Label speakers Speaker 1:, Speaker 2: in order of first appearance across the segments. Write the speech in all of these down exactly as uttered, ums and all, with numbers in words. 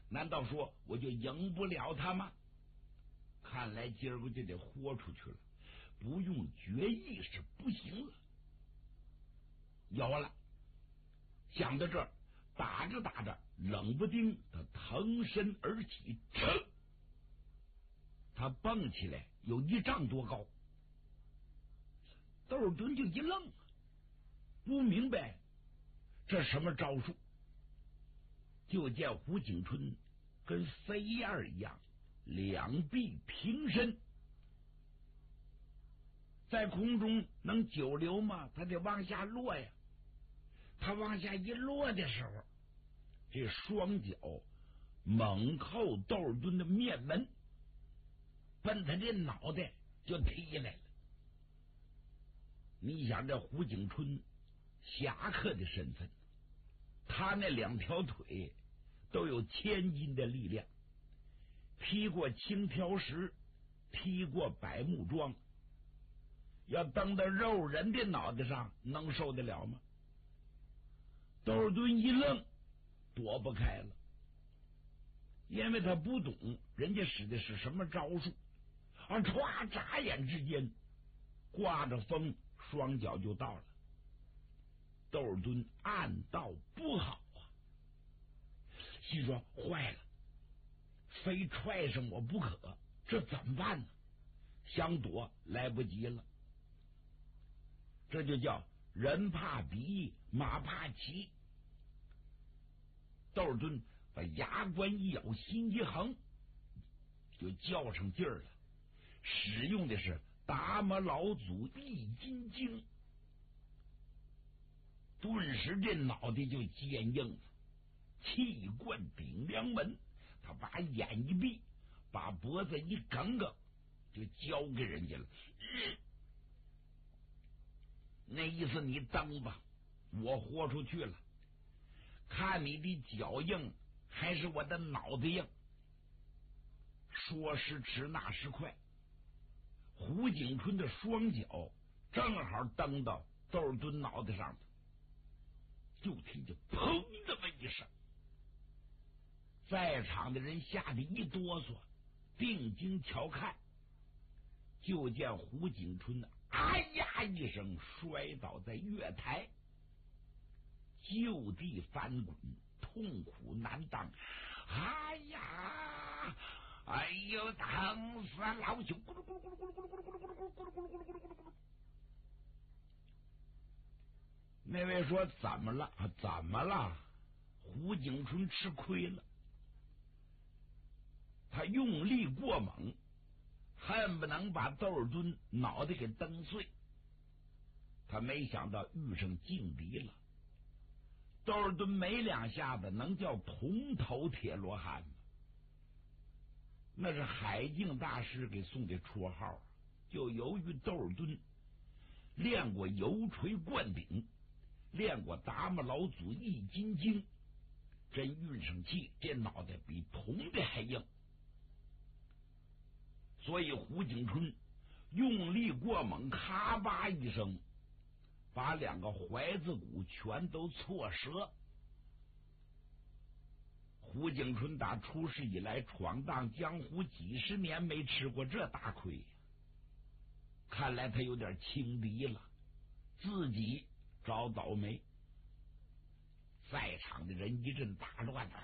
Speaker 1: 难道说我就赢不了他吗？看来今儿个就得豁出去了，不用决议是不行了。有了，想到这儿，打着打着，冷不丁他腾身而起，噌，他蹦起来有一丈多高。窦尔敦就一愣，不明白这什么招数。就见胡景春跟飞燕一样，两臂平伸，在空中能久留吗？他得往下落呀。他往下一落的时候，这双脚猛扣窦尔敦的面门，奔他这脑袋就踢来了。你想这胡景春侠客的身份，他那两条腿都有千斤的力量，劈过青条石，踢过百木桩，要蹬到肉人的脑袋上，能受得了吗？窦尔敦一愣，躲不开了，因为他不懂人家使的是什么招数啊！歘，眨眼之间，刮着风，双脚就到了。窦尔敦暗道不好啊，心说坏了，非踹上我不可，这怎么办呢？想躲来不及了。这就叫人怕比，马怕骑。窦尔敦把牙关一咬，心一横，就较上劲儿了，使用的是达摩老祖易筋经，顿时这脑袋就坚硬了，气贯顶梁门。他把眼一闭，把脖子一梗梗，就交给人家了。嗯、那意思你蹬吧，我豁出去了，看你的脚硬还是我的脑袋硬。说时迟，那时快，胡景春的双脚正好蹬到窦尔敦脑袋上头，就听见砰这么一声，在场的人吓得一哆嗦，定睛瞧看，就见胡景春哎呀一声摔倒在月台，就地翻滚，痛苦难当。哎呀，哎呦，疼死老朽！咕噜咕噜咕噜咕噜咕噜咕噜咕噜咕噜咕噜咕噜咕噜咕噜咕噜咕噜。那位说怎么了？怎么了？胡景春吃亏了，他用力过猛，恨不能把窦尔敦脑袋给蹬碎。他没想到遇上劲敌了。窦尔敦没两下子能叫铜头铁罗汉吗？那是海静大师给送的绰号。就由于窦尔敦练过油锤灌顶，练过达摩老祖易筋经，真运上气，这脑袋比铜的还硬。所以胡景春用力过猛，咔吧一声，把两个怀子骨全都挫折。胡景春打出世以来闯荡江湖几十年，没吃过这大亏，看来他有点轻敌了，自己找倒霉。在场的人一阵大乱啊！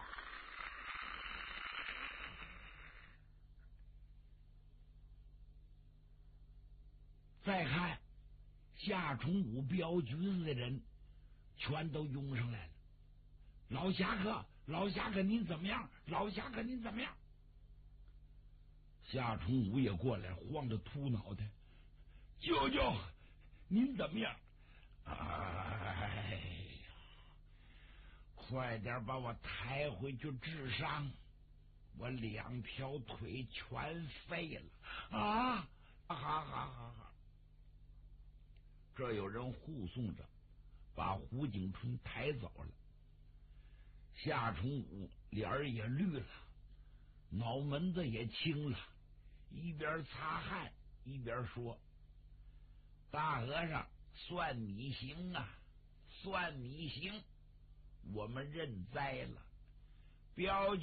Speaker 1: 再看夏崇武镖局子的人全都涌上来了。老侠客，老侠客您怎么样？老侠客您怎么样？夏崇武也过来，晃着秃脑袋，舅舅您怎么样？哎呀，快点把我抬回去治伤，我两条腿全废了啊！哈哈哈哈！这有人护送着把胡景春抬走了。夏崇武脸儿也绿了，脑门子也青了，一边擦汗一边说：大和尚，算你行啊，算你行，我们认栽了。镖